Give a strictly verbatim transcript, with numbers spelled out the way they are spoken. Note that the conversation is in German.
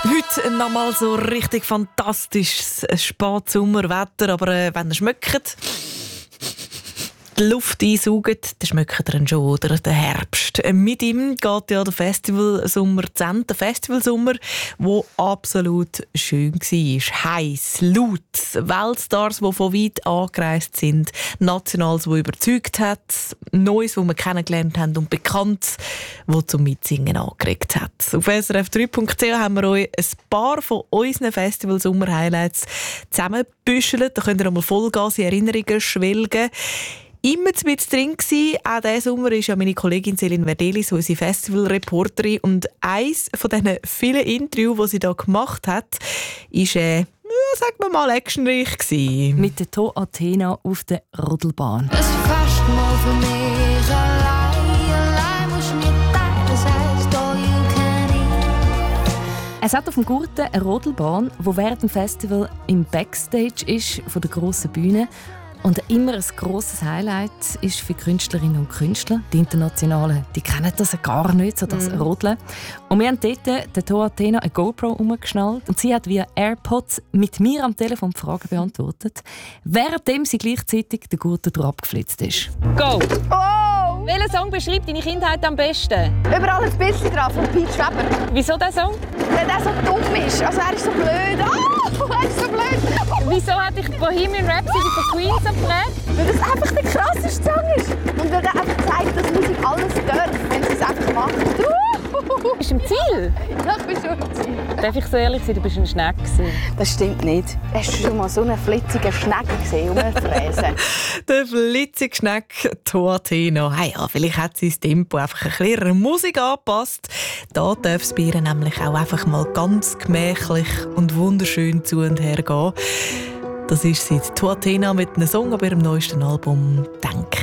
Heute nochmal so richtig fantastisches Spätsommerwetter, aber äh, wenn ihr schmeckt, die Luft einsaugt, dann schmeckt ihr ihn schon, oder? Der Herbst. Mit ihm geht ja der Festivalsommer zu Ende. Der Festivalsommer, der absolut schön war. Heiß, laut, Weltstars, die von weit angereist sind, Nationales, die überzeugt hat, Neues, das wir kennengelernt haben und Bekanntes, das zum Mitsingen angeregt hat. Auf s r f drei punkt c h haben wir euch ein paar von unseren Festivalsommer-Highlights zusammengebüschelt. Da könnt ihr einmal Vollgas in Erinnerungen schwelgen. Immer mit drin gewesen. Auch diesen Sommer ist ja meine Kollegin Celine Verdelis, unsere Festivalreporterin. Und eines von diesen vielen Interviews, die sie hier gemacht hat, war, äh, ja, sagen wir mal, actionreich gewesen. Mit der To Athena auf der Rodelbahn. Es ist fast mal für mich allein. Allein musst du nicht teilen, das heisst all you can eat. Es hat auf dem Gurten eine Rodelbahn, die während dem Festival im Backstage ist von der grossen Bühne. Und immer ein grosses Highlight ist für Künstlerinnen und Künstler. Die Internationalen, die kennen das gar nicht, so das mm. Rodeln. Und wir haben dort der To Athena eine GoPro umgeschnallt. Und sie hat via AirPods mit mir am Telefon die Fragen beantwortet, währenddem sie gleichzeitig den Gurten durchgeflitzt ist. Go! Oh! Welcher Song beschreibt deine Kindheit am besten? Überall ein bisschen drauf von Pete Schweber. Wieso dieser Song? Weil er so dumm ist. Also er ist so blöd. Oh, er ist so blöd. Wieso hat dich Bohemian Rhapsody von Queen so geprägt? Weil das einfach der krasseste Song ist. Und weil er einfach zeigt, dass Musik alles darf, wenn sie es einfach macht. Bist du im Ziel? Ja, ich bin schon im Ziel. Darf ich so ehrlich sein, du bist ein Schneck gewesen. Das stimmt nicht. Hast du schon mal so einen flitzigen Schneck gesehen, rumfräsen? Der flitzige Schneck To Athena. Hey, ja, vielleicht hat sie das Tempo einfach ein bisschen ihrer Musik angepasst. Da darf es bei ihr nämlich auch einfach mal ganz gemächlich und wunderschön zu und her gehen. Das ist sie, To Athena mit einem Song auf ihrem neuesten Album «Denk